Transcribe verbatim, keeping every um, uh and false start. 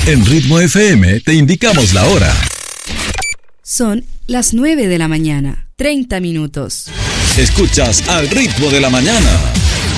En Ritmo F M te indicamos la hora. Son las nueve de la mañana, treinta minutos. Escuchas Al Ritmo de la Mañana.